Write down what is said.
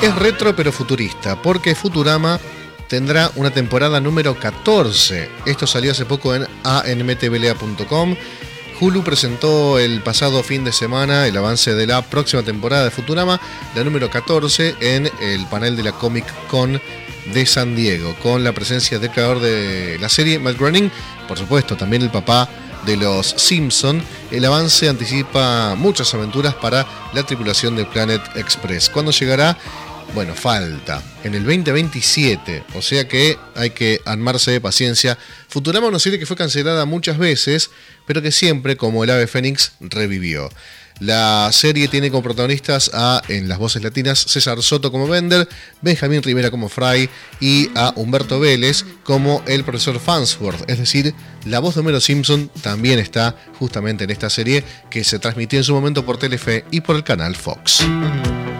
Es retro pero futurista, porque Futurama tendrá una temporada número 14. Esto salió hace poco en anmtvlea.com. Hulu presentó el pasado fin de semana el avance de la próxima temporada de Futurama, la número 14, en el panel de la Comic Con de San Diego, con la presencia del creador de la serie, Matt Groening, por supuesto, también el papá de los Simpson. El avance anticipa muchas aventuras para la tripulación de Planet Express. ¿Cuándo llegará? Bueno, falta, en el 2027, o sea que hay que armarse de paciencia. Futurama, una serie que fue cancelada muchas veces, pero que siempre, como el ave fénix, revivió. La serie tiene como protagonistas en las voces latinas, César Soto como Bender, Benjamín Rivera como Fry y a Humberto Vélez como el profesor Farnsworth. Es decir, la voz de Homero Simpson también está justamente en esta serie que se transmitió en su momento por Telefe y por el canal Fox.